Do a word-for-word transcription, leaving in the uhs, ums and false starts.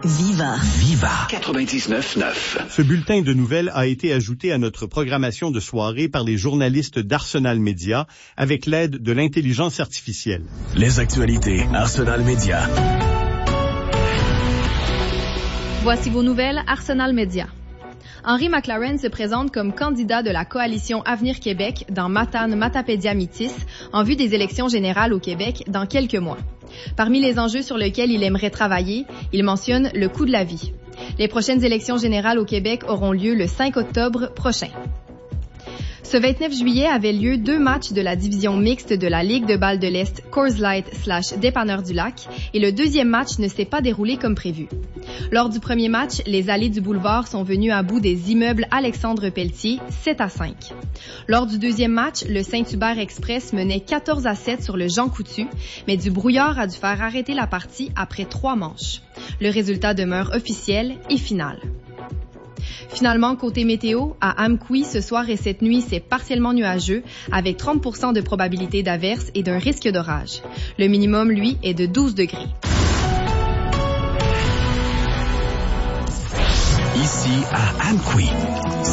Viva. Viva. quatre-vingt-dix-neuf neuf. Ce bulletin de nouvelles a été ajouté à notre programmation de soirée par les journalistes d'Arsenal Média avec l'aide de l'intelligence artificielle. Les actualités Arsenal Média. Voici vos nouvelles Arsenal Média. Henry McLaren se présente comme candidat de la coalition Avenir Québec dans Matane-Matapédia-Métis en vue des élections générales au Québec dans quelques mois. Parmi les enjeux sur lesquels il aimerait travailler, il mentionne le coût de la vie. Les prochaines élections générales au Québec auront lieu le cinq octobre prochain. Ce vingt-neuf juillet avait lieu deux matchs de la division mixte de la Ligue de balle de l'Est Coors Light slash Dépanneur du Lac et le deuxième match ne s'est pas déroulé comme prévu. Lors du premier match, les allées du boulevard sont venues à bout des immeubles Alexandre Pelletier, sept à cinq. Lors du deuxième match, le Saint-Hubert Express menait quatorze à sept sur le Jean Coutu, mais du brouillard a dû faire arrêter la partie après trois manches. Le résultat demeure officiel et final. Finalement, côté météo, à Amqui, ce soir et cette nuit, c'est partiellement nuageux, avec trente pour cent de probabilité d'averse et d'un risque d'orage. Le minimum, lui, est de douze degrés. Ici à Amqui.